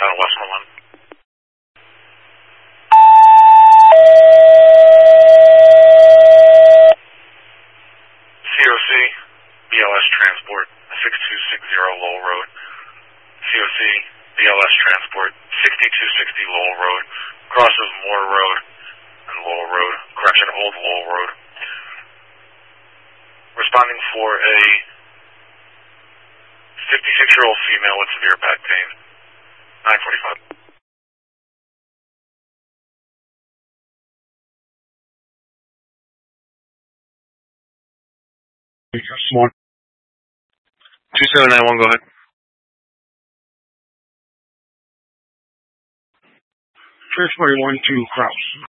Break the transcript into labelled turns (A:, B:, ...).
A: out of Westmoreland. COC, BLS Transport, 6260 Lowell Road. COC, BLS Transport, 6260 Lowell Road. Crosses Moore Road and Lowell Road. Correction, Old Lowell Road. Responding for a 56-year-old female with severe back pain. 945.
B: One.
A: 2791, go ahead.
B: Transporting 1 to Kraus.